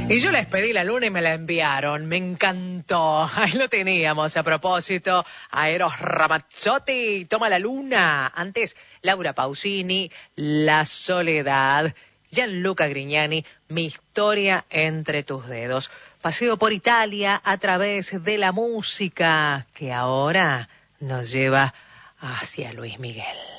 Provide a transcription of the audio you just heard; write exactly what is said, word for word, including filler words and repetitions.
Y yo les pedí la luna y me la enviaron, me encantó. Ahí lo teníamos a propósito, a Eros Ramazzotti, Toma la luna. Antes, Laura Pausini, La soledad. Gianluca Grignani, Mi historia entre tus dedos. Paseo por Italia a través de la música, que ahora nos lleva hacia Luis Miguel.